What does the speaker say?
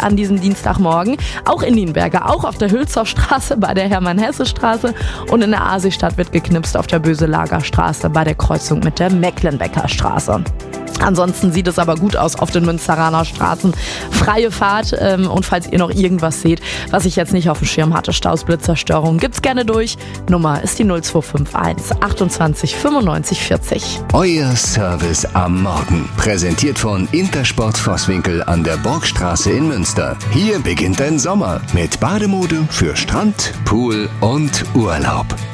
natürlich an diesem Dienstagmorgen. Auch in Nienberge, auch auf der Hülzer Straße bei der Hermann-Hesse-Straße und in der Asistadt wird geknipst auf der Böselager-Straße bei der Kreuzung mit der Mecklenbecker Straße. Ansonsten sieht es aber gut aus auf den Münsteraner Straßen. Freie Fahrt und falls ihr noch irgendwas seht, was ich jetzt nicht auf dem Schirm hatte, Staus, Blitzerstörung, gibt's gerne durch. Nummer ist die 0251 28 95 40. Euer Service am Morgen. Präsentiert von Intersport Vosswinkel an der Borgstraße in Münster. Hier beginnt ein Sommer mit Bademode für Strand, Pool und Urlaub.